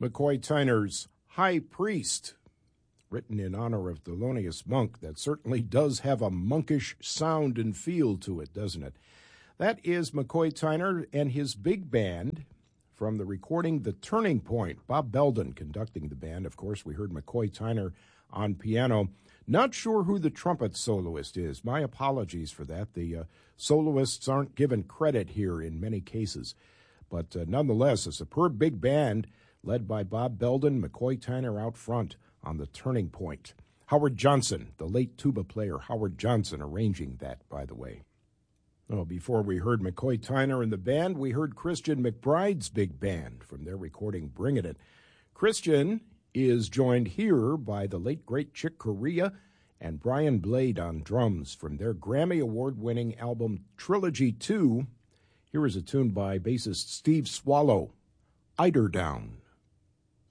McCoy Tyner's High Priest, written in honor of Thelonious Monk. That certainly does have a monkish sound and feel to it, doesn't it? That is McCoy Tyner and his big band from the recording The Turning Point. Bob Belden conducting the band. Of course, we heard McCoy Tyner on piano. Not sure who the trumpet soloist is. My apologies for that. The soloists aren't given credit here in many cases. But nonetheless, a superb big band led by Bob Belden, McCoy Tyner out front on The Turning Point. Howard Johnson, the late tuba player Howard Johnson, arranging that, by the way. Well, before we heard McCoy Tyner and the band, we heard Christian McBride's big band from their recording Bringin' It. Christian is joined here by the late, great Chick Corea and Brian Blade on drums from their Grammy Award-winning album Trilogy 2. Here is a tune by bassist Steve Swallow, Eiderdown.